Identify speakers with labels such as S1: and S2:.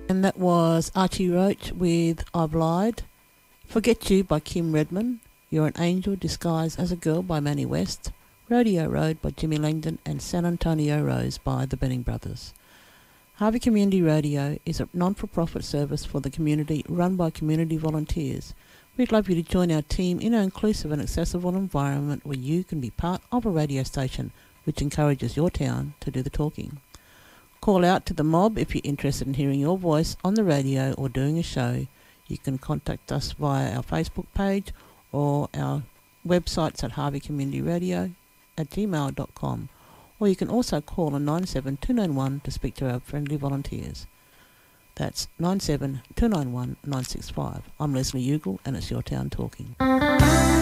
S1: And that was Archie Roach with I've Lied. Forget You by Kim Redmond. You're an Angel Disguised as a Girl by Manny West. Rodeo Road by Jimmy Langdon and San Antonio Rose by the Benning Brothers. Harvey Community Radio is a non-for-profit service for the community run by community volunteers. We'd love you to join our team in an inclusive and accessible environment where you can be part of a radio station which encourages your town to do the talking. Call out to the mob if you're interested in hearing your voice on the radio or doing a show. You can contact us via our Facebook page or our websites at harveycommunityradio@gmail.com, or you can also call on 97291 to speak to our friendly volunteers. That's 97291 965. I'm Leslie Ugle and it's Your Town Talking.